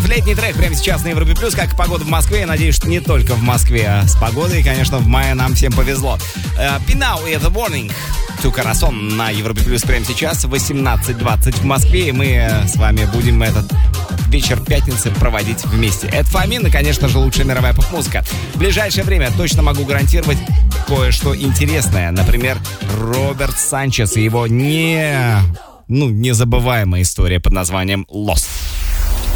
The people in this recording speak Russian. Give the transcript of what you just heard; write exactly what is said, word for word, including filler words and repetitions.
летний трек прямо сейчас на Европе Плюс. Как погода в Москве, я надеюсь, что не только в Москве. С погодой, конечно, в мае нам всем повезло. Пинау и The Warning. Тукарасон на Европе Плюс прямо сейчас. восемнадцать двадцать в Москве. И мы с вами будем этот вечер пятницы проводить вместе. Это Фомин и, конечно же, лучшая мировая поп-музыка. В ближайшее время точно могу гарантировать кое-что интересное. Например, Роберт Санчес и его не... ну, незабываемая история под названием Lost.